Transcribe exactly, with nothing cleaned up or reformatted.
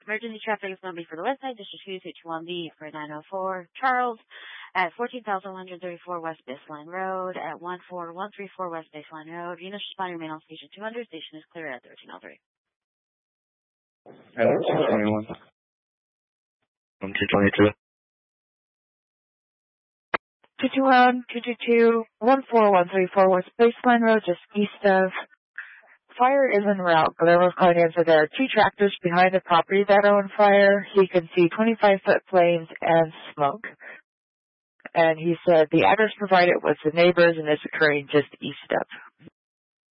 Emergency traffic is going to be for the west side, District two, H one B for nine oh four. Charles at fourteen thousand one hundred thirty-four West Baseline Road at one four one three four West Baseline Road. Units responding remain on station two hundred. Station is clear at thirteen oh three. Hello, two twenty-one. I'm two twenty-two. two two one, two two two, one four one three four West Baseline Road, just east of. Fire is en route. Guillermo's calling in, so there are two tractors behind the property that are on fire. He can see twenty-five foot flames and smoke. And he said the address provided was the neighbors, and it's occurring just east of.